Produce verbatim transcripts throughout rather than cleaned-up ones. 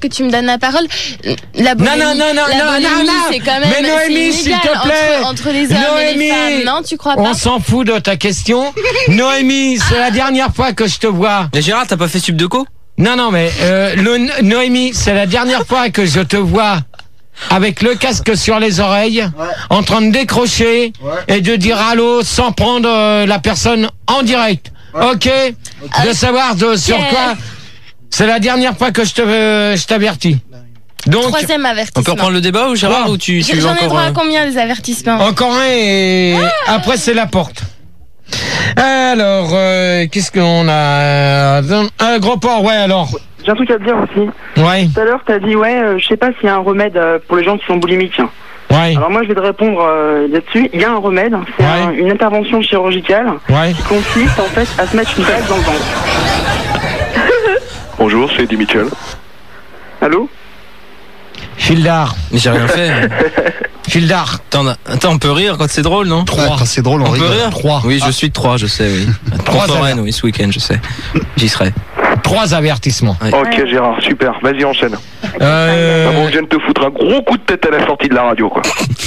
que tu me donnes la parole. La bolémie, non, non, non, non, la bolémie, non, non, c'est quand même. Mais Noémie, s'il te plaît. Entre, entre les hommes Noémie, et les femmes, non, tu crois pas? On s'en fout de ta question. Noémie, c'est la dernière fois que je te vois. Mais Gérard, t'as pas fait Subdeco? Non, non, mais euh, le, Noémie, c'est la dernière fois que je te vois avec le casque sur les oreilles, ouais. en train de décrocher ouais. et de dire allô sans prendre euh, la personne en direct. Ouais. Ok, okay. De savoir de, sur quoi. C'est la dernière fois que je te, euh, je t'avertis. Donc, troisième avertissement. On peut reprendre le débat ou Gérard ouais. ou tu, tu J'en ai encore droit un... à combien des avertissements? Encore un et ah. après c'est la porte. Alors, euh, qu'est-ce qu'on a? Un gros port, ouais alors. J'ai un truc à te dire aussi. Ouais. Tout à l'heure, t'as dit, ouais, euh, je sais pas s'il y a un remède euh, pour les gens qui sont boulimiques. Ouais. Alors moi, je vais te répondre euh, là-dessus. Il y a un remède, c'est ouais. un, une intervention chirurgicale ouais. qui consiste en fait à se mettre une bague dans le ventre. Bonjour, c'est Eddie Mitchell. Allô? Fildar. Mais j'ai rien fait. Fildar. Attends, attends, on peut rire quand c'est drôle, non? trois. Quand c'est drôle, on, on rigole. peut rire? trois. Oui, je ah. suis de trois, je sais, oui. trois Rennes, oui, ce week-end, je sais. J'y serai. Trois avertissements. Ouais. Ok, Gérard, super. Vas-y, enchaîne. Euh... Ah bon, je viens de te foutre un gros coup de tête à la sortie de la radio, quoi.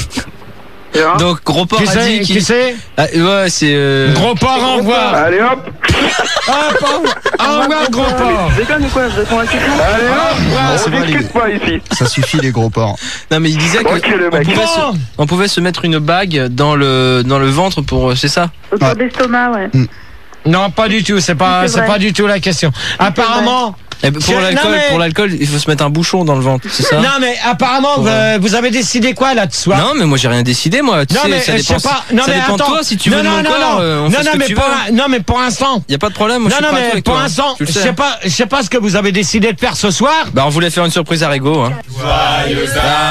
Donc, gros port qui a dit qu'il... Qui c'est ah, ouais, c'est... Euh... Gros port, au revoir. Allez, hop. Hop, au revoir, gros port. Je déconne ou quoi? Je réponds à la question. Allez, hop. Ah, on discute pas ici. Ça suffit, les gros ports. Non, mais il disait qu'on pouvait, se... on pouvait se mettre une bague dans le, dans le ventre pour... C'est ça? Autour ouais. d'estomac, ouais. Mm. Non, pas du tout. C'est pas, c'est, c'est pas du tout la question. Apparemment... Eh ben pour l'alcool, mais... pour l'alcool, il faut se mettre un bouchon dans le ventre, c'est ça? Non mais apparemment vous, euh, vous avez décidé quoi là de soir? Non mais moi j'ai rien décidé moi. Tu non sais, mais ça je dépend, sais pas. Non ça mais dépend attends. de toi si tu non, veux non, de mon non, corps. Non, euh, on non, fait non ce mais que tu pour veux. un, non mais pour l'instant. Y a pas de problème. Moi, non je suis non pas mais avec pour toi, l'instant, je sais pas, je sais pas ce que vous avez décidé de faire ce soir. Bah on voulait faire une surprise à Rigo. Hein. Joyeux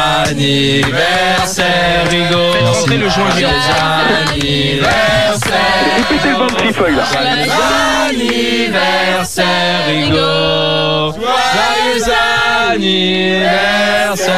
anniversaire Rigo. Faites rentrer le joint Rigo. Joyeux anniversaire. Répétez le bon petit feuille là. Joyeux anniversaire Rigo. Joyeux anniversaire.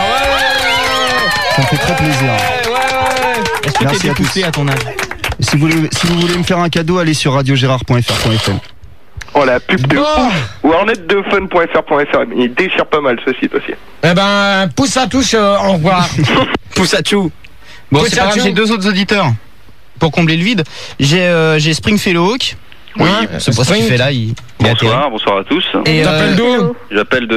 Ouais. Ça me fait très plaisir. Ouais, ouais, ouais. Est-ce que merci t'es dépoussé à, à ton âge? Si vous, voulez, si vous voulez me faire un cadeau, allez sur radio gérard point f r point f m. Oh la pub de bon. ouf. Ou hornet de fun point f r point f r. Il déchire pas mal ce site aussi. Eh ben, pousse à touche, euh, au revoir. Pousse à chou. Bon, pousse c'est pas grave, j'ai deux autres auditeurs pour combler le vide. J'ai euh, j'ai Springfellow Hawk. Oui, hein, c'est pas ce qu'il fait là. Il, il bonsoir, bonsoir à tous. Et t'appelles euh, d'où? J'appelle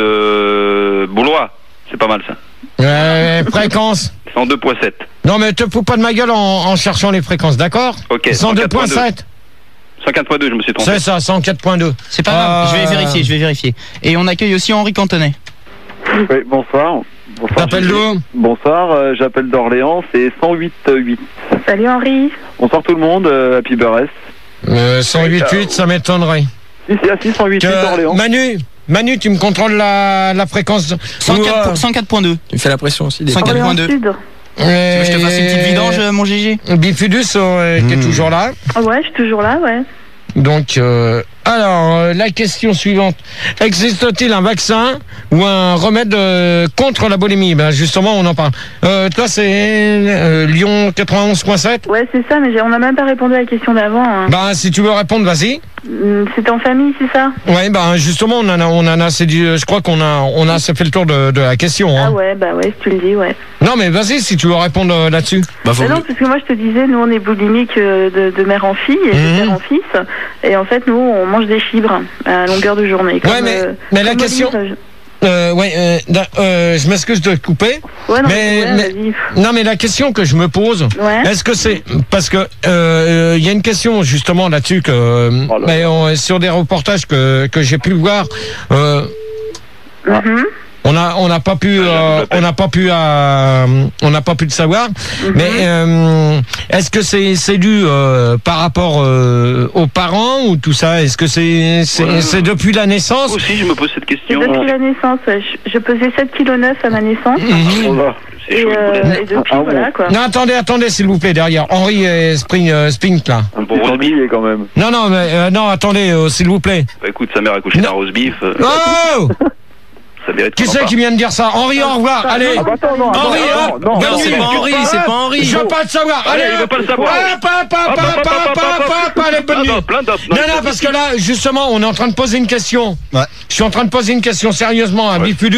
de Boulois. C'est pas mal ça. Euh, fréquence cent deux point sept. Non mais te fous pas de ma gueule en, en cherchant les fréquences, d'accord? Ok. cent deux point sept. cent quatre point deux, je me suis trompé. C'est ça, cent quatre point deux. C'est pas grave, euh... je vais vérifier, je vais vérifier. Et on accueille aussi Henri Cantonnet. Oui, bonsoir. Bonsoir. T'appelles d'où? Bonsoir, euh, j'appelle d'Orléans, c'est cent huit huit. Salut Henri. Bonsoir tout le monde, euh, Happy Buress. Euh, cent huit huit, ça m'étonnerait. Si, c'est à six cent huit huit Orléans. Manu, Manu, tu me contrôles la, la fréquence cent quatre point deux. Tu me fais la pression aussi. cent quatre point deux. Tu veux que je te fasse une petite vidange, mon Gigi? Bifidus euh, mmh. qui est toujours là. Ah ouais, je suis toujours là, ouais. Donc, euh, alors, euh, la question suivante. Existe-t-il un vaccin ou un remède euh, contre la boulimie? Ben, justement, on en parle. Euh, toi, c'est euh, Lyon quatre-vingt-onze point sept? Ouais, c'est ça, mais on n'a même pas répondu à la question d'avant. Hein. Ben, si tu veux répondre, vas-y. C'était en famille, c'est ça? Ouais, ben, justement, on en a, on en a assez dit, je crois qu'on a, on a assez fait le tour de, de la question. Hein. Ah ouais, bah ouais, si tu le dis, ouais. Non, mais vas-y, si tu veux répondre euh, là-dessus. Bah, bah non, parce que moi, je te disais, nous, on est boulimique euh, de, de mère en fille et mmh. de père en fils. Et en fait, nous, on mange des fibres à longueur de journée. Comme, ouais, mais, euh, mais la question... Olive, Euh, ouais, euh, euh, je m'excuse de te couper. Ouais, non, mais, mais, mais non, mais la question que je me pose, ouais. est-ce que c'est parce que il euh, y a une question justement là-dessus que, oh là. mais on, sur des reportages que que j'ai pu voir. Euh, mm-hmm. On a on n'a pas pu euh, on n'a pas pu euh, on n'a pas pu le savoir. Mm-hmm. Mais euh, est-ce que c'est c'est dû euh, par rapport euh, aux parents ou tout ça? Est-ce que c'est c'est, ouais. c'est depuis la naissance? Moi aussi je me pose cette question. C'est depuis la naissance. Je, je pesais sept virgule neuf kilos à ma naissance. Mm-hmm. Oh là, c'est et, euh, et depuis ah, voilà quoi. Non attendez attendez s'il vous plaît derrière Henri et Spring euh, Spink là. Un bon roast beef quand même. Non non mais euh, non attendez euh, s'il vous plaît. Bah écoute sa mère a couché d'un roast beef. Euh, oh qui c'est qui vient de dire ça? Henri, au revoir. Allez. Ah bah attends, non, Henri, non, non, non, non, c'est pas Henri, c'est pas Henri. Je veux pas le savoir. Allez, il veut pas le savoir. Allez, bonne nuit. Non, non, parce que là, justement, on est en train de poser une question. Ouais. Je suis en train de poser une question sérieusement à Bifudus.